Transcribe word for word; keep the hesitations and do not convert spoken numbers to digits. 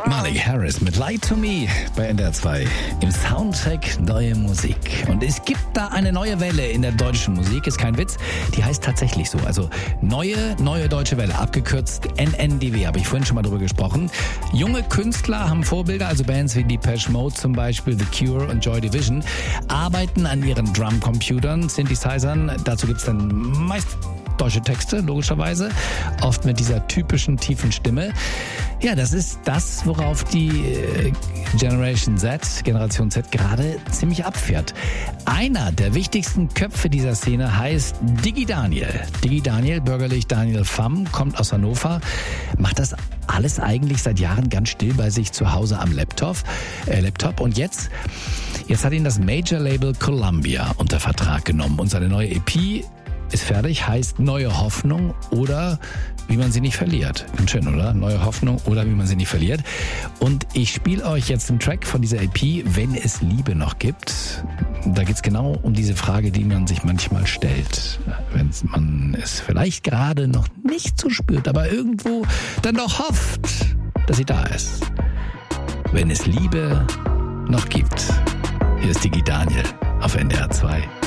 Marley Harris mit Lie to Me bei N D R zwei im Soundtrack Neue Musik. Und es gibt da eine neue Welle in der deutschen Musik, ist kein Witz, die heißt tatsächlich so. Also Neue, Neue Deutsche Welle, abgekürzt N N D W, habe ich vorhin schon mal drüber gesprochen. Junge Künstler haben Vorbilder, also Bands wie Depeche Mode zum Beispiel, The Cure und Joy Division, arbeiten an ihren Drumcomputern, Synthesizern. Dazu gibt's dann meist deutsche Texte, logischerweise, oft mit dieser typischen tiefen Stimme. Ja, das ist das, worauf die Generation Z, Generation Z gerade ziemlich abfährt. Einer der wichtigsten Köpfe dieser Szene heißt Diggi Daniel. Diggi Daniel, bürgerlich Daniel Pham, kommt aus Hannover, macht das alles eigentlich seit Jahren ganz still bei sich zu Hause am Laptop. Äh, Laptop. Und jetzt, jetzt hat ihn das Major-Label Columbia unter Vertrag genommen und seine neue E P ist fertig, heißt Neue Hoffnung oder wie man sie nicht verliert. Ganz schön, oder? Neue Hoffnung oder wie man sie nicht verliert. Und ich spiele euch jetzt einen Track von dieser E P, Wenn es Liebe noch gibt. Da geht's genau um diese Frage, die man sich manchmal stellt. Wenn man es vielleicht gerade noch nicht so spürt, aber irgendwo dann doch hofft, dass sie da ist. Wenn es Liebe noch gibt. Hier ist Diggi Daniel auf N D R zwei.